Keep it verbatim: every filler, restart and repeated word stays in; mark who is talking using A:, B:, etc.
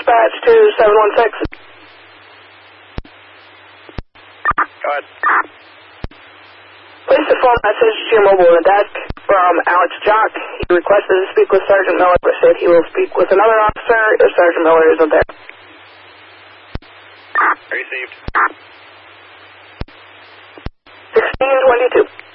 A: dispatch to seven one six.
B: Go ahead.
A: Place a phone message to your mobile on the desk from Alex Jock. He requested to speak with Sergeant Miller, but said he will speak with another officer if Sergeant Miller isn't there.
B: Received.
A: sixteen twenty-two.